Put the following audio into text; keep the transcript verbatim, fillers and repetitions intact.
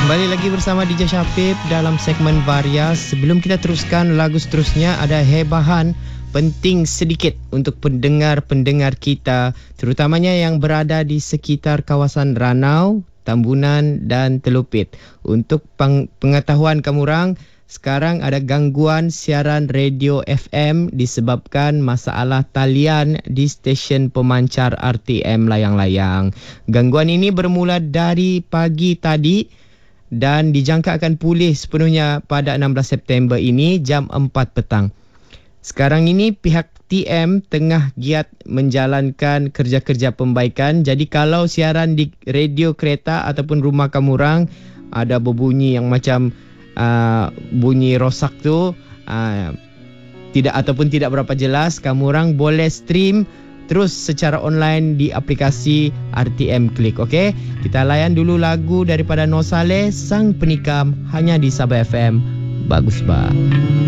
Kembali lagi bersama D J Syafif dalam segmen Varia. Sebelum kita teruskan lagu seterusnya, ada hebahan penting sedikit untuk pendengar-pendengar kita, terutamanya yang berada di sekitar kawasan Ranau, Tambunan dan Telupit. Untuk peng- pengetahuan kamu orang, sekarang ada gangguan siaran radio F M disebabkan masalah talian di stesen pemancar R T M layang-layang. Gangguan ini bermula dari pagi tadi dan dijangka akan pulih sepenuhnya pada enam belas September ini jam empat petang. Sekarang ini pihak T M tengah giat menjalankan kerja-kerja pembaikan. Jadi kalau siaran di radio kereta ataupun rumah kamu orang ada berbunyi yang macam uh, bunyi rosak tu, uh, tidak ataupun tidak berapa jelas, kamu orang boleh stream terus secara online di aplikasi R T M Klik. Okey, kita layan dulu lagu daripada Noh Saleh, Sang Penikam, hanya di Sabah F M. Bagus bah.